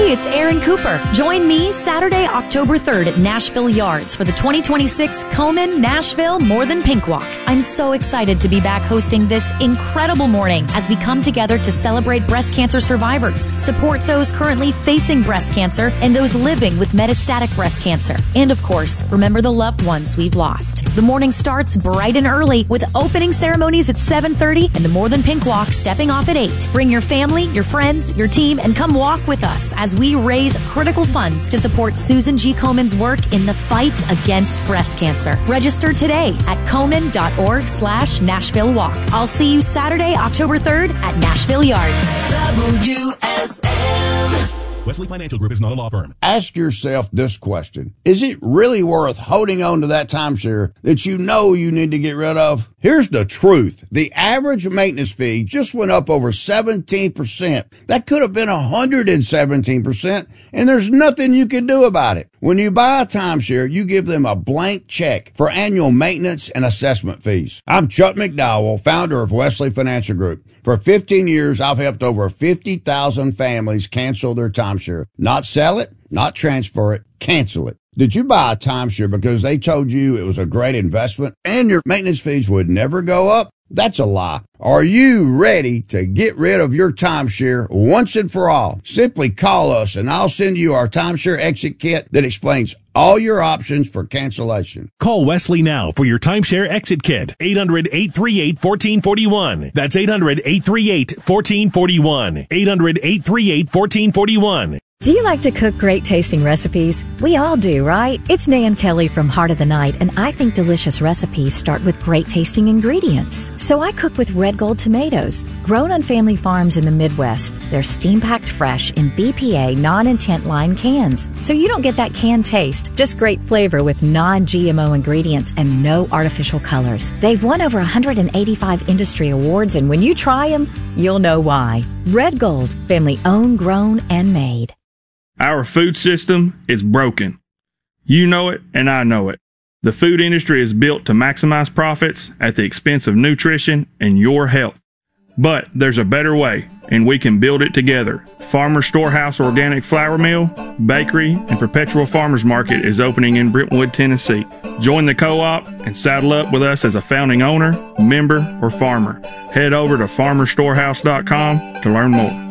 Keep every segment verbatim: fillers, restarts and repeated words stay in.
Hey, it's Erin Cooper. Join me Saturday, October third at Nashville Yards for the twenty twenty-six Komen Nashville More Than Pink Walk. I'm so excited to be back hosting this incredible morning as we come together to celebrate breast cancer survivors, support those currently facing breast cancer, and those living with metastatic breast cancer. And of course, remember the loved ones we've lost. The morning starts bright and early with opening ceremonies at seven thirty and the More Than Pink Walk stepping off at eight. Bring your family, your friends, your team, and come walk with us as we raise critical funds to support Susan G. Komen's work in the fight against breast cancer. Register today at Komen.org slash Nashville Walk. I'll see you Saturday, October third at Nashville Yards. W S M. Wesley Financial Group is not a law firm. Ask yourself this question. Is it really worth holding on to that timeshare that you know you need to get rid of? Here's the truth. The average maintenance fee just went up over seventeen percent. That could have been one hundred seventeen percent, and there's nothing you can do about it. When you buy a timeshare, you give them a blank check for annual maintenance and assessment fees. I'm Chuck McDowell, founder of Wesley Financial Group. For fifteen years, I've helped over fifty thousand families cancel their timeshare. Not sell it, not transfer it, cancel it. Did you buy a timeshare because they told you it was a great investment and your maintenance fees would never go up? That's a lie. Are you ready to get rid of your timeshare once and for all? Simply call us and I'll send you our timeshare exit kit that explains all your options for cancellation. Call Wesley now for your timeshare exit kit. eight hundred, eight three eight, one four four one. That's eight hundred, eight three eight, one four four one. eight hundred, eight three eight, one four four one. Do you like to cook great tasting recipes? We all do, right? It's Nan Kelly from Heart of the Night, and I think delicious recipes start with great tasting ingredients. So I cook with Red Gold tomatoes, grown on family farms in the Midwest. They're steam-packed fresh in B P A non-intent line cans. So you don't get that canned taste, just great flavor with non-G M O ingredients and no artificial colors. They've won over one hundred eighty-five industry awards, and when you try them, you'll know why. Red Gold, family owned, grown, and made. Our food system is broken. You know it, and I know it. The food industry is built to maximize profits at the expense of nutrition and your health. But there's a better way, and we can build it together. Farmer Storehouse Organic Flour Mill, Bakery, and Perpetual Farmers Market is opening in Brentwood, Tennessee. Join the co-op and saddle up with us as a founding owner, member, or farmer. Head over to farmer storehouse dot com to learn more.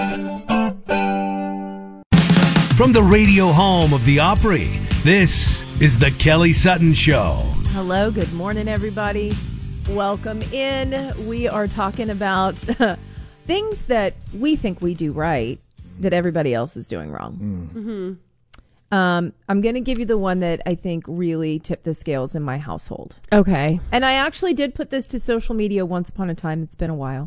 From the radio home of the Opry, this is the Kelly Sutton Show. Hello, good morning, everybody. Welcome in. We are talking about uh, things that we think we do right that everybody else is doing wrong. Mm. Mm-hmm. Um, I'm going to give you the one that I think really tipped the scales in my household. Okay. And I actually did put this to social media once upon a time. It's been a while.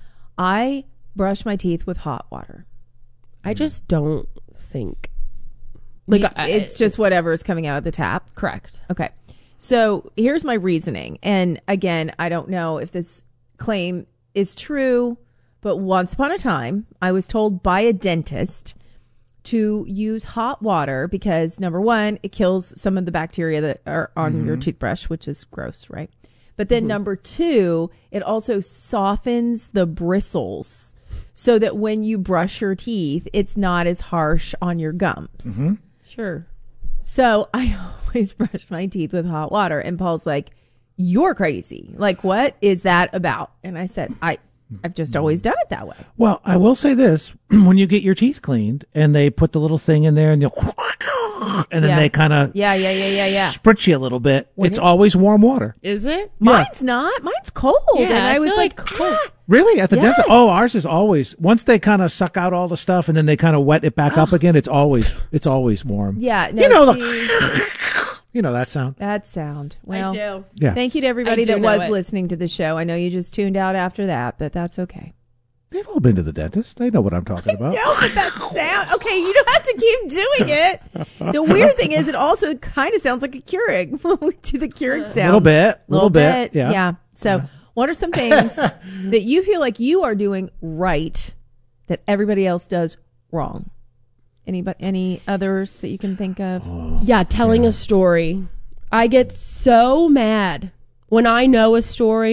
I brush my teeth with hot water. I just don't think. Like you, it's just whatever is coming out of the tap. Correct. Okay. So here's my reasoning. And again, I don't know if this claim is true, but once upon a time, I was told by a dentist to use hot water because, number one, it kills some of the bacteria that are on mm-hmm. your toothbrush, which is gross, right? But then mm-hmm. number two, it also softens the bristles so that when you brush your teeth, it's not as harsh on your gums. Mm-hmm. Sure. So I always brush my teeth with hot water. And Paul's like, you're crazy. Like, what is that about? And I said, I, I've just always done it that way. Well, I will say this. When you get your teeth cleaned and they put the little thing in there and you and then yeah. they kind of yeah, yeah, yeah, yeah, yeah. spritz you a little bit, when it's it, always warm water. Is it? Mine's yeah. not. Mine's cold. Yeah, and I, I was feel like, like cold. ah. Really? At the Yes. dentist? Oh, ours is always, once they kind of suck out all the stuff and then they kind of wet it back up again, it's always, it's always warm. Yeah. No, you know, see, the, you know that sound. that sound. Well, I do. Yeah. Thank you to everybody I do that know was it. listening to the show. I know you just tuned out after that, but that's okay. They've all been to the dentist. They know what I'm talking about. No, but that sound. Okay, you don't have to keep doing it. The weird thing is, it also kind of sounds like a Keurig. We do the Keurig sound. A little bit. A little, little bit. bit. Yeah. Yeah. So, Yeah. what are some things that you feel like you are doing right that everybody else does wrong? Anybody, any others that you can think of? Oh, Yeah, telling yeah. a story. I get so mad when I know a story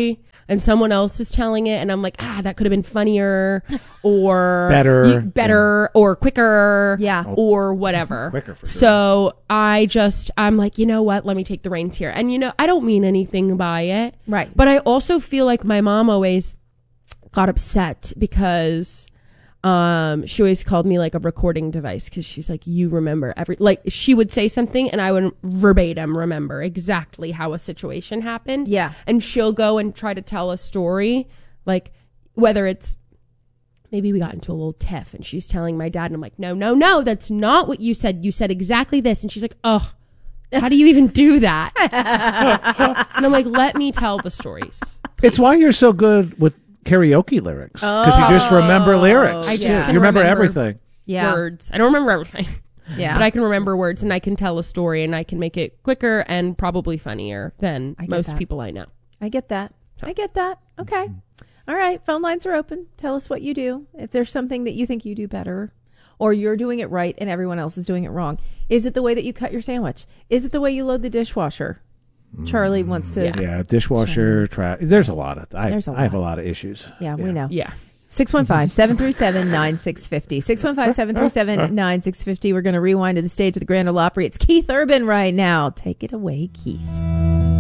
and someone else is telling it, and I'm like, ah, that could have been funnier, or Better. you- better, or quicker, Yeah. or whatever. Quicker for sure. So I just, I'm like, you know what? Let me take the reins here. And you know, I don't mean anything by it, Right. But I also feel like my mom always got upset because um she always called me like a recording device, because she's like, you remember every, like she would say something and I would verbatim remember exactly how a situation happened. Yeah. And she'll go and try to tell a story, like whether it's maybe we got into a little tiff and she's telling my dad, and I'm like, no no no that's not what you said, you said exactly this. And she's like, oh, how do you even do that? And I'm like, let me tell the stories. It's why you're so good with karaoke lyrics, because you just remember lyrics. I just Yeah. can You remember, remember everything. Yeah. Words. I don't remember everything. Yeah. But I can remember words, and I can tell a story, and I can make it quicker and probably funnier than I get most that. people I know. I get that. I get that. Okay. All right. Phone lines are open. Tell us what you do. If there's something that you think you do better, or you're doing it right and everyone else is doing it wrong. Is it the way that you cut your sandwich? Is it the way you load the dishwasher? Charlie wants to. Yeah. Yeah, dishwasher, trash. There's a lot of. I, There's a I have a lot. lot of issues. Yeah, we know. Yeah. six one five, seven three seven, nine six five zero. six one five, seven three seven, nine six five zero. We're going to rewind to the stage of the Grand Ole Opry. It's Keith Urban right now. Take it away, Keith.